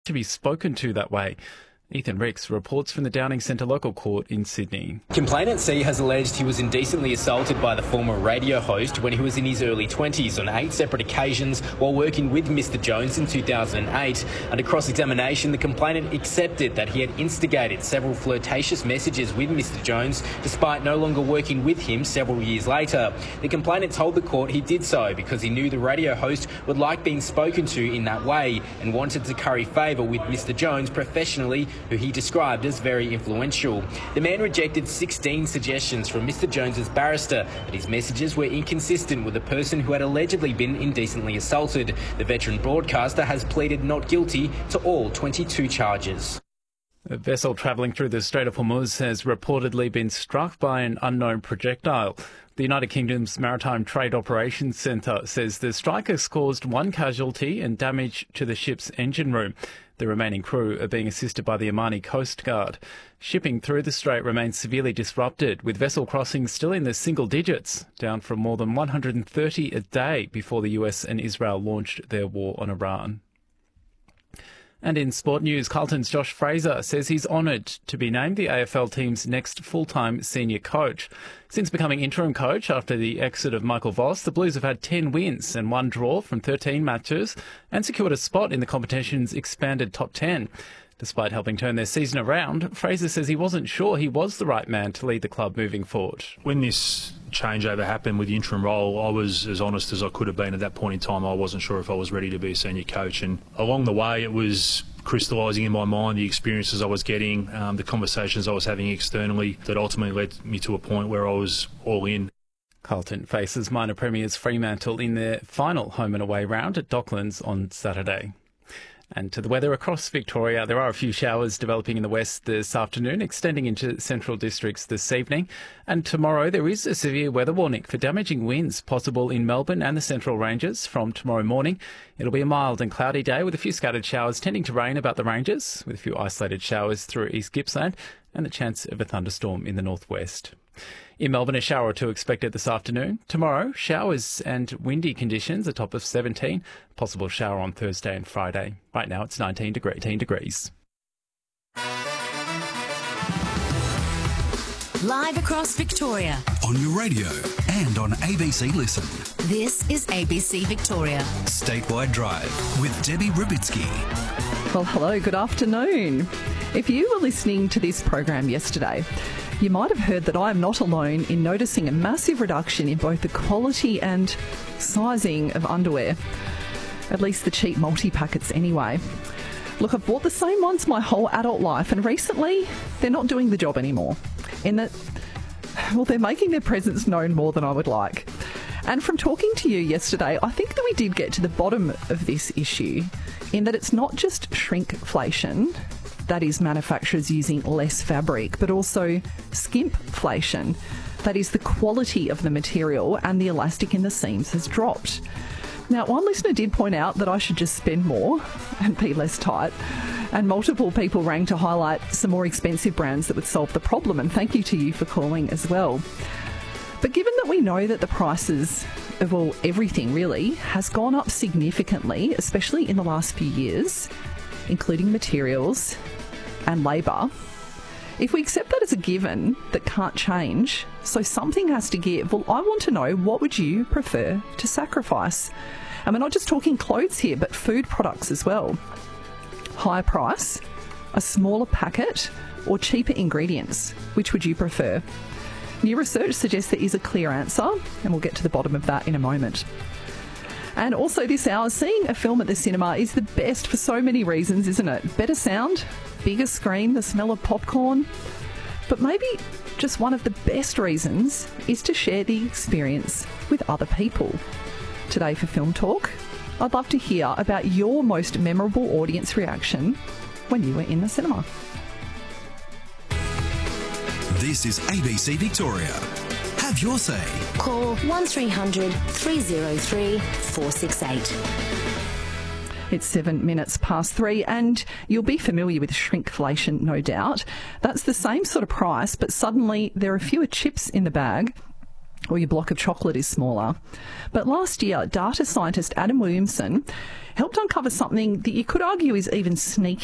to be spoken to that way. Ethan Ricks reports from the Downing Centre Local Court in Sydney. Complainant C has alleged he was indecently assaulted by the former radio host when he was in his early 20s on 8 separate occasions while working with Mr Jones in 2008. Under cross-examination, the complainant accepted that he had instigated several flirtatious messages with Mr Jones despite no longer working with him several years later. The complainant told the court he did so because he knew the radio host would like being spoken to in that way and wanted to curry favour with Mr Jones professionally, who he described as very influential. The man rejected 16 suggestions from Mr Jones's barrister that his messages were inconsistent with the person who had allegedly been indecently assaulted. The veteran broadcaster has pleaded not guilty to all 22 charges. A vessel travelling through the Strait of Hormuz has reportedly been struck by an unknown projectile. The United Kingdom's Maritime Trade Operations Centre says the strike has caused one casualty and damage to the ship's engine room. The remaining crew are being assisted by the Omani Coast Guard. Shipping through the strait remains severely disrupted, with vessel crossings still in the single digits, down from more than 130 a day before the US and Israel launched their war on Iran. And in sport news, Carlton's Josh Fraser says he's honoured to be named the AFL team's next full-time senior coach. Since becoming interim coach after the exit of Michael Voss, the Blues have had 10 wins and 1 draw from 13 matches and secured a spot in the competition's expanded top 10. Despite helping turn their season around, Fraser says he wasn't sure he was the right man to lead the club moving forward. When this changeover happened with the interim role, I was as honest as I could have been at that point in time. I wasn't sure if I was ready to be a senior coach, and along the way it was crystallising in my mind the experiences I was getting, the conversations I was having externally that ultimately led me to a point where I was all in. Carlton faces minor premiers Fremantle in their final home and away round at Docklands on Saturday. And to the weather across Victoria, there are a few showers developing in the west this afternoon, extending into central districts this evening. And tomorrow there is a severe weather warning for damaging winds possible in Melbourne and the Central Ranges from tomorrow morning. It'll be a mild and cloudy day with a few scattered showers tending to rain about the ranges, with a few isolated showers through East Gippsland and the chance of a thunderstorm in the northwest. In Melbourne, a shower or two expected this afternoon. Tomorrow, showers and windy conditions, a top of 17. Possible shower on Thursday and Friday. Right now, it's 19 degrees. Live across Victoria. On your radio and on ABC Listen. This is ABC Victoria. Statewide Drive with Debbie Rubitsky. Well, hello, good afternoon. If you were listening to this program yesterday, you might have heard that I am not alone in noticing a massive reduction in both the quality and sizing of underwear. At least the cheap multi-packets anyway. Look, I've bought the same ones my whole adult life, and recently they're not doing the job anymore. In that, well, they're making their presence known more than I would like. And from talking to you yesterday, I think that we did get to the bottom of this issue, in that it's not just shrinkflation, that is manufacturers using less fabric, but also skimpflation, that is the quality of the material and the elastic in the seams has dropped. Now, one listener did point out that I should just spend more and be less tight, and multiple people rang to highlight some more expensive brands that would solve the problem, and thank you to you for calling as well. But given that we know that the prices of, well, everything really has gone up significantly, especially in the last few years, including materials and labour, if we accept that as a given that can't change, so something has to give, well, I want to know, what would you prefer to sacrifice? And we're not just talking clothes here, but food products as well. Higher price, a smaller packet, or cheaper ingredients? Which would you prefer? New research suggests there is a clear answer, and we'll get to the bottom of that in a moment. And also this hour, seeing a film at the cinema is the best for so many reasons, isn't it? Better sound, bigger screen, the smell of popcorn. But maybe just one of the best reasons is to share the experience with other people. Today for Film Talk, I'd love to hear about your most memorable audience reaction when you were in the cinema. This is ABC Victoria. Have your say. Call 1300 303 468. It's 7 minutes past 3, and you'll be familiar with shrinkflation, no doubt. That's the same sort of price, but suddenly there are fewer chips in the bag or your block of chocolate is smaller. But last year, data scientist Adam Williamson helped uncover something that you could argue is even sneakier